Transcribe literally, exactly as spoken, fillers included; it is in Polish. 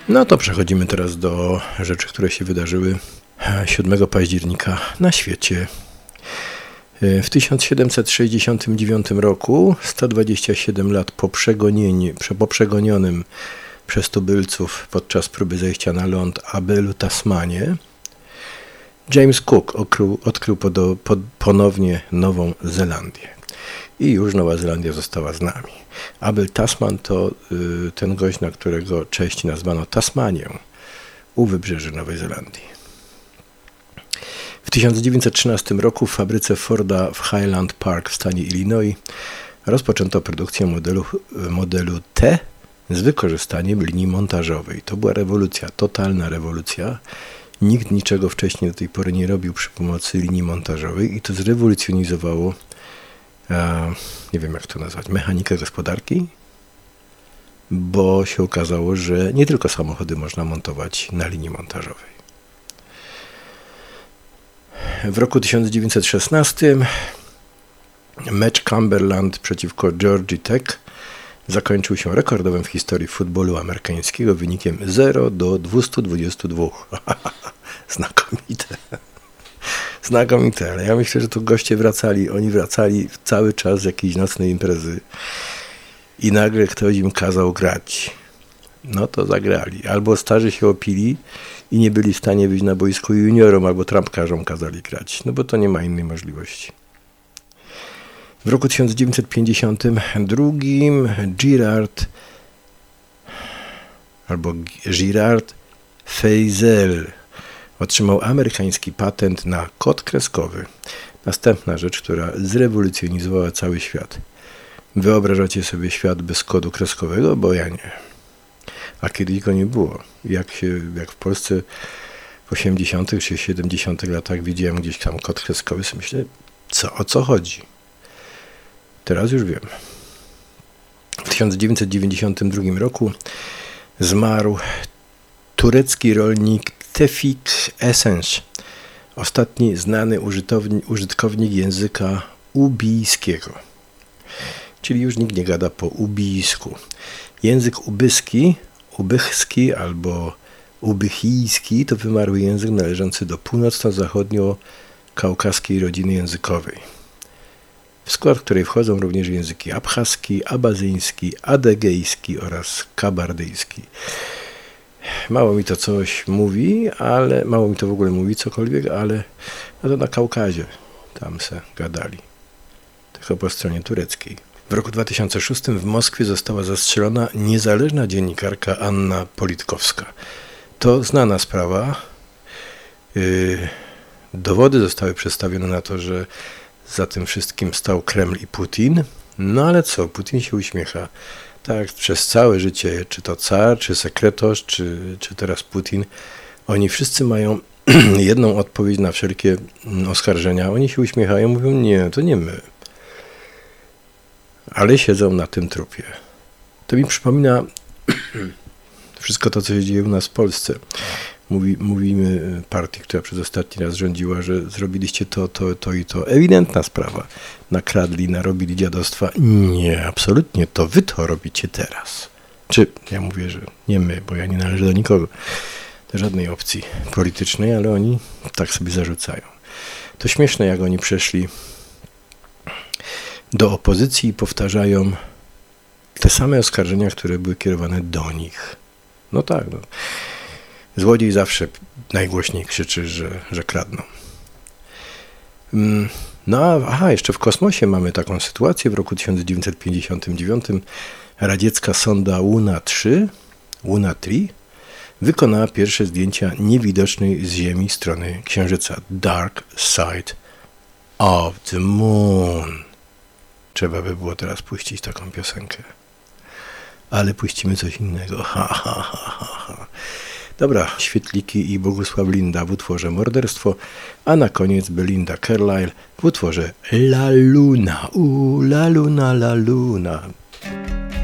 No to przechodzimy teraz do rzeczy, które się wydarzyły siódmego października na świecie. W tysiąc siedemset sześćdziesiątym dziewiątym roku, sto dwadzieścia siedem lat po, po przegonionym przez tubylców podczas próby zejścia na ląd Abelu Tasmanie, James Cook odkrył, odkrył podo, pod, ponownie Nową Zelandię. I już Nowa Zelandia została z nami. Abel Tasman to y, ten gość, na którego cześć nazwano Tasmanię u wybrzeży Nowej Zelandii. W tysiąc dziewięćset trzynastym roku w fabryce Forda w Highland Park w stanie Illinois rozpoczęto produkcję modelu, modelu T z wykorzystaniem linii montażowej. To była rewolucja, totalna rewolucja. Nikt niczego wcześniej do tej pory nie robił przy pomocy linii montażowej i to zrewolucjonizowało, e, nie wiem jak to nazwać, mechanikę gospodarki, bo się okazało, że nie tylko samochody można montować na linii montażowej. W roku tysiąc dziewięćset szesnastym mecz Cumberland przeciwko Georgia Tech zakończył się rekordowym w historii futbolu amerykańskiego wynikiem zero do dwustu dwudziestu dwóch. Znakomite. Znakomite, ale ja myślę, że tu goście wracali, oni wracali cały czas z jakiejś nocnej imprezy i nagle ktoś im kazał grać. No to zagrali. Albo starzy się opili i nie byli w stanie wyjść na boisko juniorom, albo trampkarzom kazali grać. No bo to nie ma innej możliwości. W roku tysiąc dziewięćset pięćdziesiątym drugim Girard albo Girard Feisel otrzymał amerykański patent na kod kreskowy. Następna rzecz, która zrewolucjonizowała cały świat. Wyobrażacie sobie świat bez kodu kreskowego? Bo ja nie. A kiedyś go nie było. Jak, się, jak w Polsce w osiemdziesiątych czy siedemdziesiątych latach widziałem gdzieś tam kod kreskowy, sobie myślę, co, o co chodzi? Teraz już wiem. W tysiąc dziewięćset dziewięćdziesiątym drugim roku zmarł turecki rolnik Tevfik Esenç, ostatni znany użytkownik języka ubijskiego. Czyli już nikt nie gada po ubijsku. Język ubyski, ubychski albo ubychijski to wymarły język należący do północno-zachodnio-kaukaskiej rodziny językowej, w skład której wchodzą również języki abchaski, abazyjski, adegejski oraz kabardyjski. Mało mi to coś mówi, ale mało mi to w ogóle mówi cokolwiek, ale no to na Kaukazie tam se gadali. Tylko po stronie tureckiej. W roku dwa tysiące szóstym w Moskwie została zastrzelona niezależna dziennikarka Anna Politkowska. To znana sprawa. Yy, dowody zostały przedstawione na to, że za tym wszystkim stał Kreml i Putin. No ale co? Putin się uśmiecha. Tak, przez całe życie, czy to car, czy sekretarz, czy, czy teraz Putin, oni wszyscy mają jedną odpowiedź na wszelkie oskarżenia. Oni się uśmiechają, mówią, nie, to nie my. Ale siedzą na tym trupie. To mi przypomina wszystko to, co się dzieje u nas w Polsce. Mówi, mówimy partii, która przez ostatni raz rządziła, że zrobiliście to, to, to i to. Ewidentna sprawa. Nakradli, narobili dziadostwa. Nie, absolutnie, to wy to robicie teraz. Czy ja mówię, że nie my, bo ja nie należę do nikogo, do żadnej opcji politycznej, ale oni tak sobie zarzucają. To śmieszne, jak oni przeszli do opozycji i powtarzają te same oskarżenia, które były kierowane do nich. No tak, no. Złodziej zawsze najgłośniej krzyczy, że, że kradną. No, aha, jeszcze w kosmosie mamy taką sytuację. W roku tysiąc dziewięćset pięćdziesiątym dziewiątym radziecka sonda Luna trzy, Luna trzy wykonała pierwsze zdjęcia niewidocznej z Ziemi strony Księżyca. Dark Side of the Moon. Trzeba by było teraz puścić taką piosenkę. Ale puścimy coś innego. Ha, ha, ha, ha, ha. Dobra, Świetliki i Bogusław Linda w utworze Morderstwo, a na koniec Belinda Carlisle w utworze La Luna. U, la luna, la luna.